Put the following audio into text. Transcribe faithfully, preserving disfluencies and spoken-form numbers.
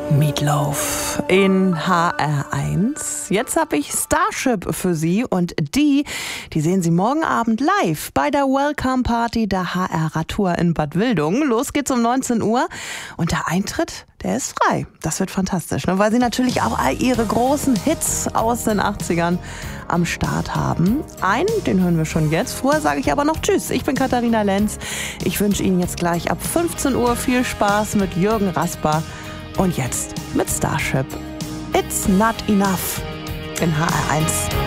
Meatloaf in H R eins. Jetzt habe ich Starship für Sie und die, die sehen Sie morgen Abend live bei der Welcome Party der H R Radtour in Bad Wildungen. Los geht's um neunzehn Uhr und der Eintritt, der ist frei. Das wird fantastisch, ne? Weil Sie natürlich auch all Ihre großen Hits aus den achtzigern am Start haben. Einen, den hören wir schon jetzt. Vorher sage ich aber noch Tschüss. Ich bin Katharina Lenz. Ich wünsche Ihnen jetzt gleich ab fünfzehn Uhr viel Spaß mit Jürgen Rasper. Und jetzt mit Starship. It's not enough in H R eins.